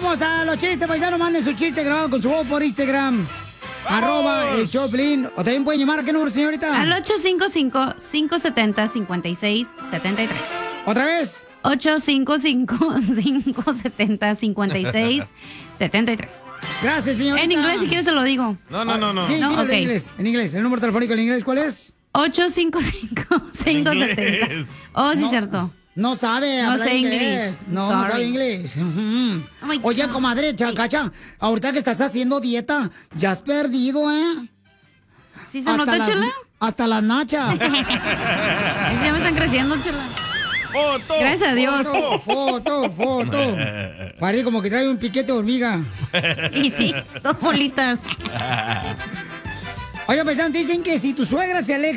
Vamos a los chistes, paisanos. Manden su chiste grabado con su voz por Instagram. ¡Vamos! @ el Choplin. O también pueden llamar. ¿A qué número, señorita? Al 855-570-5673. ¿Otra vez? 855-570-5673. Gracias, señorita. En inglés, si quieres, se lo digo. No. Dímelo ok. en inglés. En inglés. ¿El número telefónico en inglés cuál es? 855-570. Oh, sí, No. cierto. No sabe No hablar sé inglés. inglés. No, no Sorry. sabe inglés. Oh my Oye, God. comadre, Cacha, ahorita que estás haciendo dieta, ya has perdido, ¿eh? ¿Sí se nota, Chela? Hasta las nachas. Es que ya me están creciendo, Chela. ¡Foto! Gracias a Dios. Foto. Parece como que trae un piquete de hormiga. Y sí, 2 bolitas. Oiga, paisanos, dicen que si tu suegra se aleja